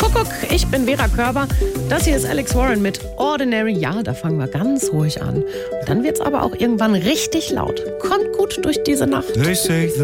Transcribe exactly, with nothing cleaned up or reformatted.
Kuckuck, ich bin Vera Körber. Das hier ist Alex Warren mit Ordinary. Ja, da fangen wir ganz ruhig an. Und dann wird's aber auch irgendwann richtig laut. Kommt gut durch diese Nacht.